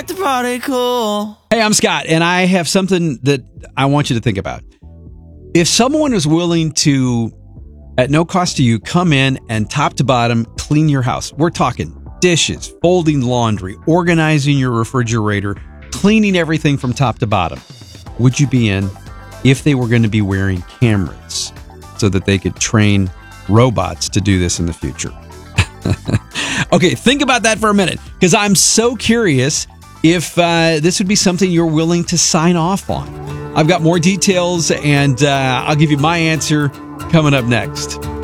the party cool. Hey, I'm Scott, and I have something that I want you to think about. If someone is willing to, at no cost to you, come in and top to bottom clean your house. We're talking dishes, folding laundry, organizing your refrigerator, cleaning everything from top to bottom. Would you be in if they were going to be wearing cameras so that they could train robots to do this in the future? Okay, think about that for a minute, because I'm so curious if this would be something you're willing to sign off on. I've got more details, and I'll give you my answer coming up next.